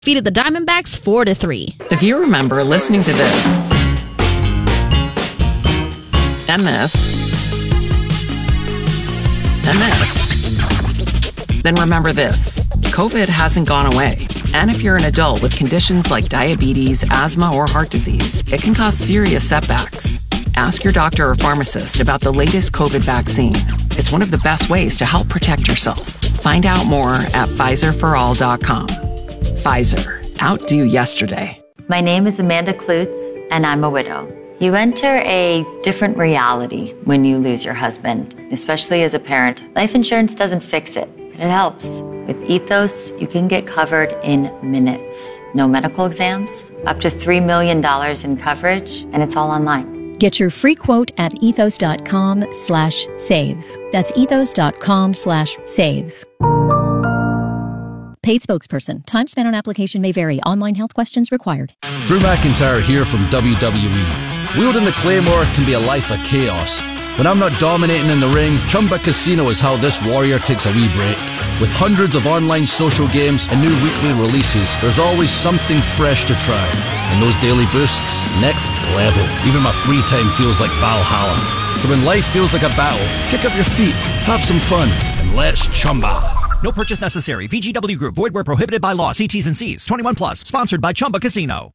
defeated the Diamondbacks 4-3. If you remember listening to this, and this, then remember this. COVID hasn't gone away. And if you're an adult with conditions like diabetes, asthma, or heart disease, it can cause serious setbacks. Ask your doctor or pharmacist about the latest COVID vaccine. It's one of the best ways to help protect yourself. Find out more at PfizerForAll.com. Pfizer. Outdo yesterday. My name is Amanda Klutz, and I'm a widow. You enter a different reality when you lose your husband, especially as a parent. Life insurance doesn't fix it, but it helps. With Ethos, you can get covered in minutes. No medical exams, up to $3 million in coverage, and it's all online. Get your free quote at ethos.com/save. That's ethos.com/save. Paid spokesperson. Time spent on application may vary. Online health questions required. Drew McIntyre here from WWE. Wielding the Claymore can be a life of chaos. When I'm not dominating in the ring, Chumba Casino is how this warrior takes a wee break. With hundreds of online social games and new weekly releases, there's always something fresh to try. And those daily boosts, next level. Even my free time feels like Valhalla. So when life feels like a battle, kick up your feet, have some fun, and let's Chumba. No purchase necessary. VGW Group. Void where prohibited by law. See T's and C's. 21 plus. Sponsored by Chumba Casino.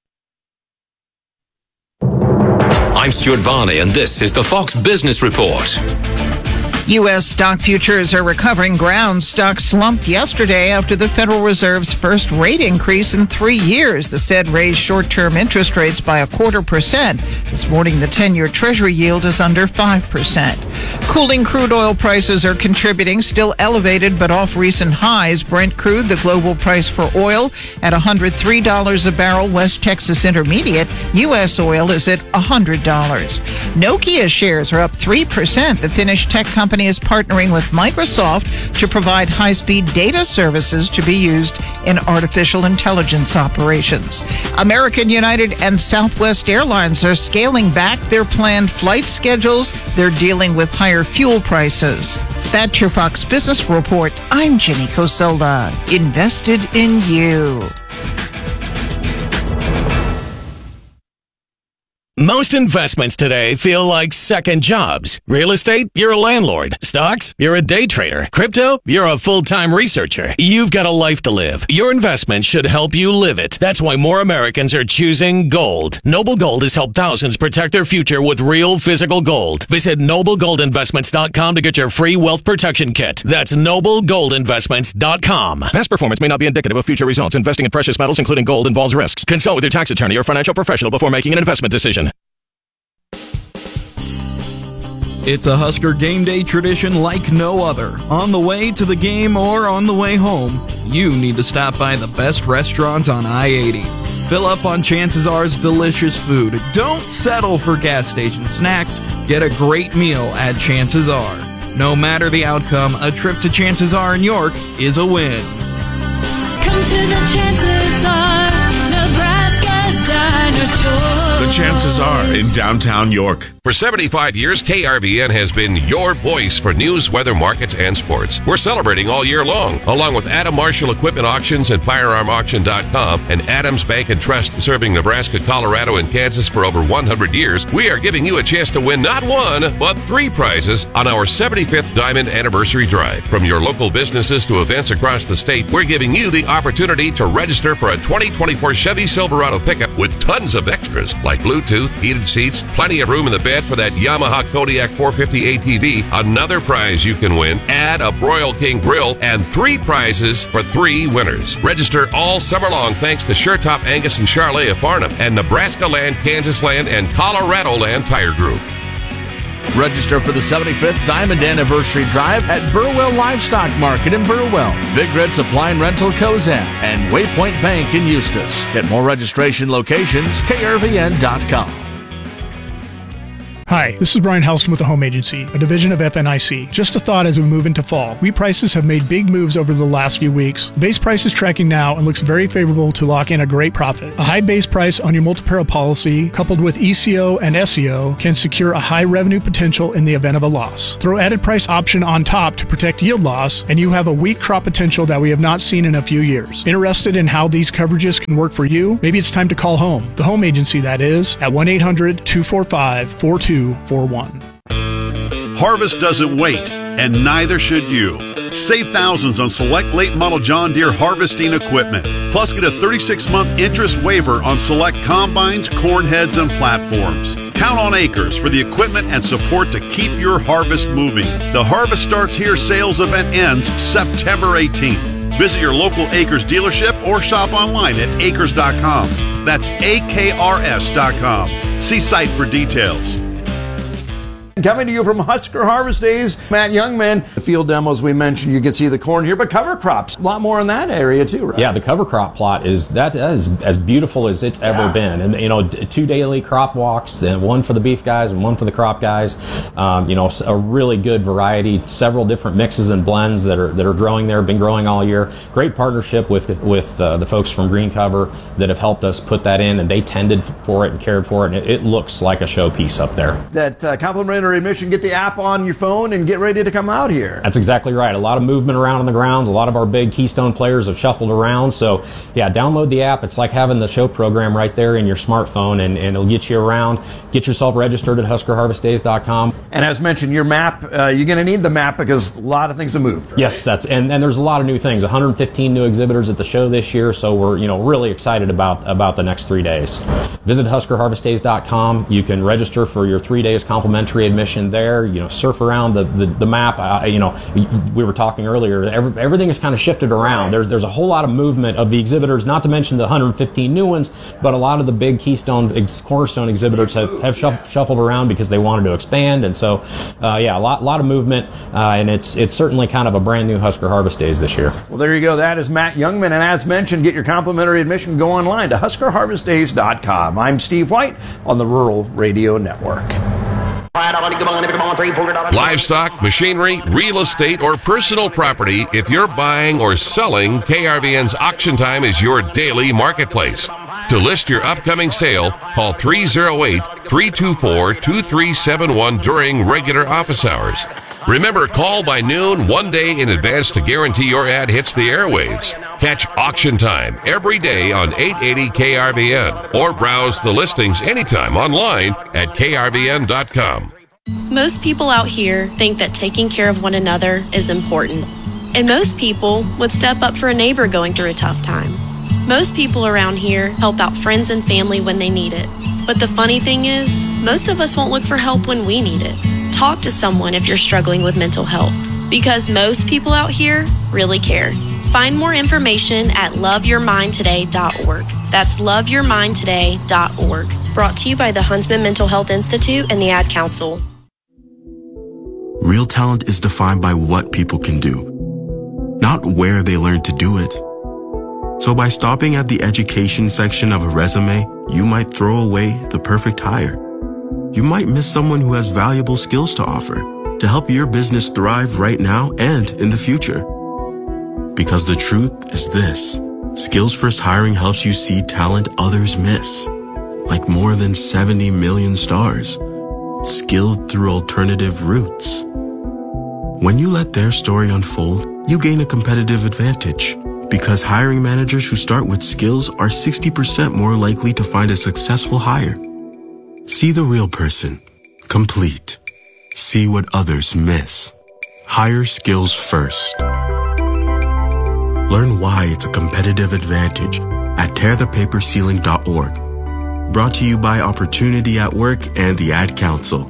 I'm Stuart Varney, and this is the Fox Business Report. U.S. stock futures are recovering ground. Stocks slumped yesterday after the Federal Reserve's first rate increase in 3 years. The Fed raised short-term interest rates by 0.25%. This morning, the 10-year Treasury yield is under 5%. Cooling crude oil prices are contributing, still elevated but off recent highs. Brent crude, the global price for oil, at $103 a barrel. West Texas Intermediate, U.S. oil, is at $100. Nokia shares are up 3%. The Finnish tech company is partnering with Microsoft to provide high-speed data services to be used in artificial intelligence operations. American, United, and Southwest Airlines are scaling back their planned flight schedules. They're dealing with higher fuel prices. That's your Fox Business Report. I'm Jenny Coselda. Invested in you. Most investments today feel like second jobs. Real estate, you're a landlord. Stocks, you're a day trader. Crypto, you're a full-time researcher. You've got a life to live. Your investment should help you live it. That's why more Americans are choosing gold. Noble Gold has helped thousands protect their future with real physical gold. Visit NobleGoldInvestments.com to get your free wealth protection kit. That's NobleGoldInvestments.com. Past performance may not be indicative of future results. Investing in precious metals, including gold, involves risks. Consult with your tax attorney or financial professional before making an investment decision. It's a Husker game day tradition like no other. On the way to the game or on the way home, you need to stop by the best restaurant on I-80. Fill up on Chances R's delicious food. Don't settle for gas station snacks. Get a great meal at Chances R. No matter the outcome, a trip to Chances R in York is a win. Come to the Chances R, Nebraska's Dinosaur. The Chances Are in downtown York. For 75 years, KRVN has been your voice for news, weather, markets, and sports. We're celebrating all year long, along with Adam Marshall Equipment Auctions and FirearmAuction.com and Adams Bank and Trust, serving Nebraska, Colorado, and Kansas for over 100 years. We are giving you a chance to win not one, but 3 prizes on our 75th Diamond Anniversary Drive. From your local businesses to events across the state, we're giving you the opportunity to register for a 2024 Chevy Silverado pickup with tons of extras like Bluetooth, heated seats, plenty of room in the bed for that Yamaha Kodiak 450 ATV. Another prize you can win, add a Broil King grill, and 3 prizes for 3 winners. Register all summer long thanks to SureTop Angus and Charlet of Farnham and Nebraska Land, Kansas Land, and Colorado Land Tire Group. Register for the 75th Diamond Anniversary Drive at Burwell Livestock Market in Burwell, Big Red Supply and Rental Kozan, and Waypoint Bank in Eustis. Get more registration locations, krvn.com. Hi, this is Brian Helston with the Home Agency, a division of FNIC. Just a thought as we move into fall. Wheat prices have made big moves over the last few weeks. The base price is tracking now and looks very favorable to lock in a great profit. A high base price on your multi-peril policy, coupled with ECO and SEO, can secure a high revenue potential in the event of a loss. Throw added price option on top to protect yield loss, and you have a wheat crop potential that we have not seen in a few years. Interested in how these coverages can work for you? Maybe it's time to call home. The Home Agency, that is, at 1-800-245-4241. Harvest doesn't wait, and neither should you. Save thousands on select late model John Deere harvesting equipment. Plus, get a 36-month interest waiver on select combines, corn heads, and platforms. Count on Acres for the equipment and support to keep your harvest moving. The Harvest Starts Here sales event ends September 18th. Visit your local Acres dealership or shop online at acres.com. That's AKRS.com. See site for details. Coming to you from Husker Harvest Days, Matt Youngman. The field demos we mentioned, you can see the corn here, but cover crops, a lot more in that area too, right? Yeah, the cover crop plot is as beautiful as it's ever been. And, 2 daily crop walks, one for the beef guys and one for the crop guys. A really good variety, several different mixes and blends that are growing there, been growing all year. Great partnership with the folks from Green Cover that have helped us put that in, and they tended for it and cared for it, and it looks like a showpiece up there. That complimentary admission, get the app on your phone and get ready to come out here. That's exactly right. A lot of movement around on the grounds. A lot of our big Keystone players have shuffled around. So, yeah, download the app. It's like having the show program right there in your smartphone, and it'll get you around. Get yourself registered at HuskerHarvestDays.com. And as mentioned, your map, you're going to need the map because a lot of things have moved. Right? Yes, and there's a lot of new things. 115 new exhibitors at the show this year, so we're really excited about the next 3 days. Visit HuskerHarvestDays.com. You can register for your 3 days complimentary admission there. Surf around the map. We were talking earlier. Everything is kind of shifted around. There's a whole lot of movement of the exhibitors. Not to mention the 115 new ones, but a lot of the big cornerstone exhibitors have shuffled around because they wanted to expand. And so, a lot of movement, and it's certainly kind of a brand new Husker Harvest Days this year. Well, there you go. That is Matt Youngman, and as mentioned, get your complimentary admission. Go online to HuskerHarvestDays.com. I'm Steve White on the Rural Radio Network. Livestock, machinery, real estate, or personal property, if you're buying or selling, KRVN's Auction Time is your daily marketplace. To list your upcoming sale, call 308-324-2371 during regular office hours. Remember, call by noon 1 day in advance to guarantee your ad hits the airwaves. Catch Auction Time every day on 880 KRVN or browse the listings anytime online at krvn.com. Most people out here think that taking care of one another is important. And most people would step up for a neighbor going through a tough time. Most people around here help out friends and family when they need it. But the funny thing is, most of us won't look for help when we need it. Talk to someone if you're struggling with mental health, because most people out here really care. Find more information at loveyourmindtoday.org. That's loveyourmindtoday.org. Brought to you by the Huntsman Mental Health Institute and the Ad Council. Real talent is defined by what people can do, not where they learn to do it. So by stopping at the education section of a resume, you might throw away the perfect hire. You might miss someone who has valuable skills to offer to help your business thrive right now and in the future. Because the truth is this: Skills First Hiring helps you see talent others miss, like more than 70 million stars, skilled through alternative routes. When you let their story unfold, you gain a competitive advantage, because hiring managers who start with skills are 60% more likely to find a successful hire. See the real person, complete. See what others miss. Hire skills first. Learn why it's a competitive advantage at tearthepaperceiling.org. Brought to you by Opportunity at Work and the Ad Council.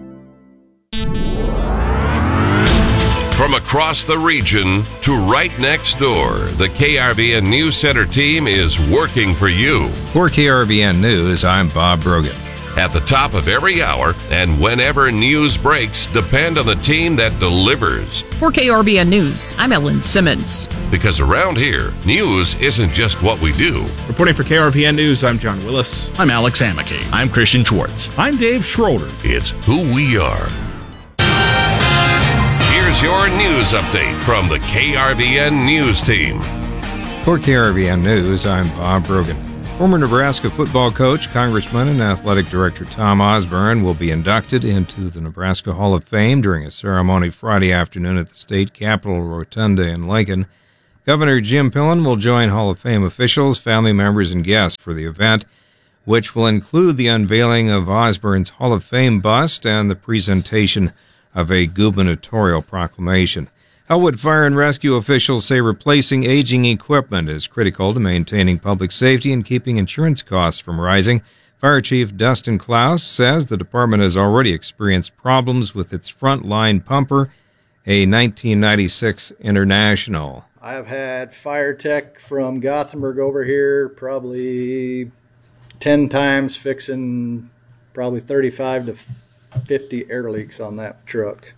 From across the region to right next door, the KRVN News Center team is working for you. For KRVN News, I'm Bob Brogan. At the top of every hour and whenever news breaks, depend on the team that delivers. For KRBN News, I'm Ellen Simmons. Because around here, news isn't just what we do. Reporting for KRVN News, I'm John Willis. I'm Alex Hamake. I'm Christian Schwartz. I'm Dave Schroeder. It's who we are. Here's your news update from the KRVN News team. For KRVN News, I'm Bob Brogan. Former Nebraska football coach, Congressman, and Athletic Director Tom Osborne will be inducted into the Nebraska Hall of Fame during a ceremony Friday afternoon at the state capitol rotunda in Lincoln. Governor Jim Pillen will join Hall of Fame officials, family members, and guests for the event, which will include the unveiling of Osborne's Hall of Fame bust and the presentation of a gubernatorial proclamation. Elwood Fire and Rescue officials say replacing aging equipment is critical to maintaining public safety and keeping insurance costs from rising. Fire Chief Dustin Klaus says the department has already experienced problems with its frontline pumper, a 1996 International. I've had fire tech from Gothenburg over here probably 10 times fixing probably 35 to 50 air leaks on that truck.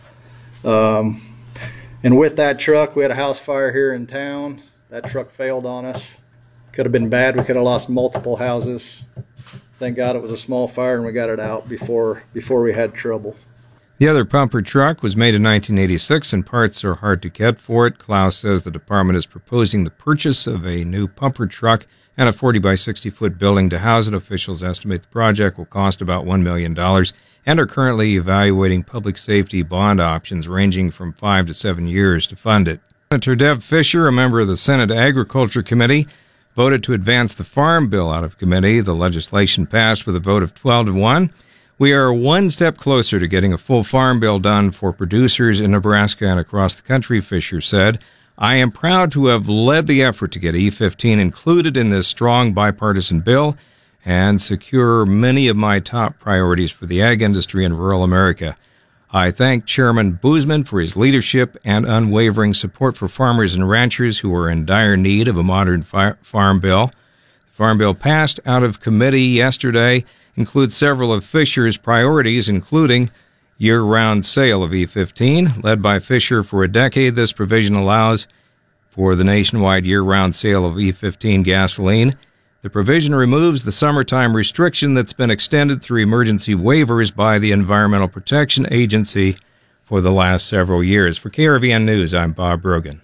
And with that truck, we had a house fire here in town. That truck failed on us. Could have been bad. We could have lost multiple houses. Thank God it was a small fire and we got it out before we had trouble. The other pumper truck was made in 1986 and parts are hard to get for it. Klaus says the department is proposing the purchase of a new pumper truck and a 40 by 60 foot building to house it. Officials estimate the project will cost about $1 million. And are currently evaluating public safety bond options ranging from 5 to 7 years to fund it. Senator Deb Fischer, a member of the Senate Agriculture Committee, voted to advance the Farm Bill out of committee. The legislation passed with a vote of 12-1. We are one step closer to getting a full Farm Bill done for producers in Nebraska and across the country, Fischer said. I am proud to have led the effort to get E15 included in this strong bipartisan bill and secure many of my top priorities for the ag industry in rural America. I thank Chairman Boozman for his leadership and unwavering support for farmers and ranchers who are in dire need of a modern farm bill. The farm bill passed out of committee yesterday includes several of Fischer's priorities, including year-round sale of E15. Led by Fischer for a decade, this provision allows for the nationwide year-round sale of E15 gasoline. The provision removes the summertime restriction that's been extended through emergency waivers by the Environmental Protection Agency for the last several years. For KRVN News, I'm Bob Brogan.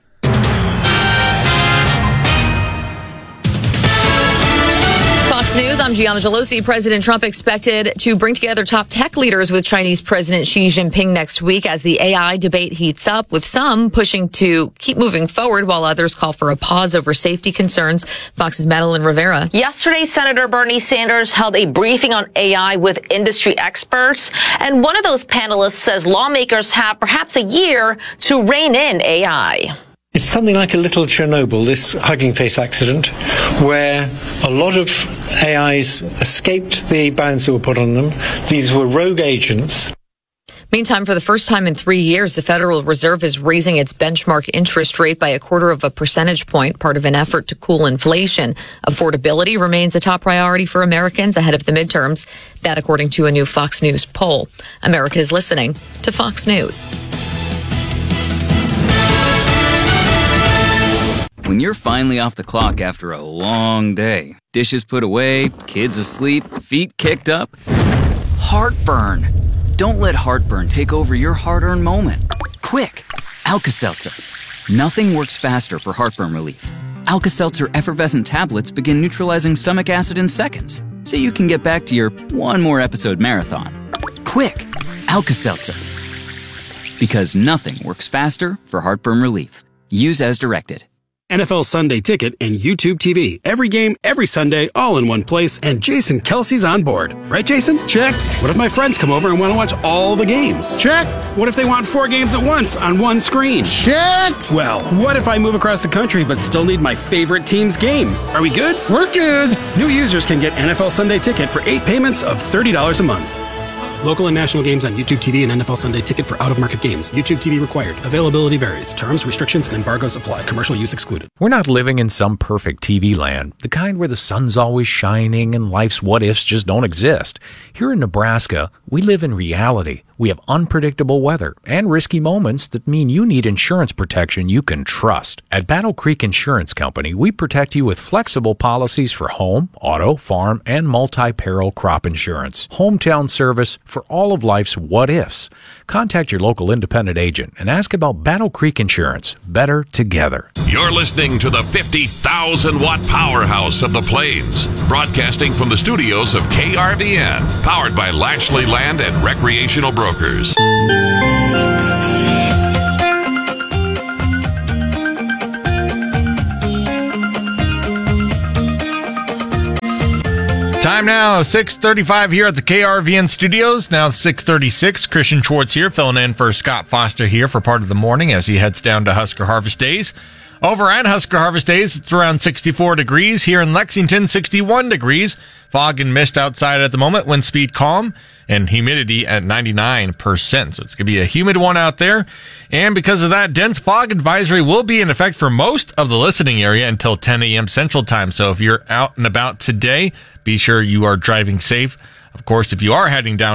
Fox News, I'm Gianna Gelosi. President Trump expected to bring together top tech leaders with Chinese President Xi Jinping next week as the AI debate heats up, with some pushing to keep moving forward while others call for a pause over safety concerns. Fox's Madeline Rivera. Yesterday, Senator Bernie Sanders held a briefing on AI with industry experts, and one of those panelists says lawmakers have perhaps a year to rein in AI. It's something like a little Chernobyl, this Hugging Face accident, where a lot of AIs escaped the bans that were put on them. These were rogue agents. Meantime, for the first time in 3 years, the Federal Reserve is raising its benchmark interest rate by 0.25 percentage point, part of an effort to cool inflation. Affordability remains a top priority for Americans ahead of the midterms. That, according to a new Fox News poll. America is listening to Fox News. When you're finally off the clock after a long day, dishes put away, kids asleep, feet kicked up, heartburn. Don't let heartburn take over your hard-earned moment. Quick, Alka-Seltzer. Nothing works faster for heartburn relief. Alka-Seltzer effervescent tablets begin neutralizing stomach acid in seconds, so you can get back to your one more episode marathon. Quick, Alka-Seltzer. Because nothing works faster for heartburn relief. Use as directed. NFL Sunday Ticket and YouTube TV. Every game, every Sunday, all in one place, and Jason Kelsey's on board. Right, Jason? Check. What if my friends come over and want to watch all the games? Check. What if they want 4 games at once on one screen? Check. Well, what if I move across the country but still need my favorite team's game? Are we good? We're good. New users can get NFL Sunday Ticket for 8 payments of $30 a month. Local and national games on YouTube TV and NFL Sunday Ticket for out-of-market games. YouTube TV required. Availability varies. Terms, restrictions, and embargoes apply. Commercial use excluded. We're not living in some perfect TV land, the kind where the sun's always shining and life's what-ifs just don't exist. Here in Nebraska, we live in reality. We have unpredictable weather and risky moments that mean you need insurance protection you can trust. At Battle Creek Insurance Company, we protect you with flexible policies for home, auto, farm, and multi-peril crop insurance. Hometown service for all of life's what-ifs. Contact your local independent agent and ask about Battle Creek Insurance. Better together. You're listening to the 50,000-watt powerhouse of the Plains, broadcasting from the studios of KRVN, powered by Lashley Land and Recreational Brokers. Time now, 6:35 here at the KRVN studios. Now 6:36. Christian Schwartz here, filling in for Scott Foster here for part of the morning as he heads down to Husker Harvest Days. Over at Husker Harvest Days, it's around 64 degrees. Here in Lexington, 61 degrees. Fog and mist outside at the moment. Wind speed calm and humidity at 99%. So it's going to be a humid one out there. And because of that, dense fog advisory will be in effect for most of the listening area until 10 a.m. Central Time. So if you're out and about today, be sure you are driving safe. Of course, if you are heading down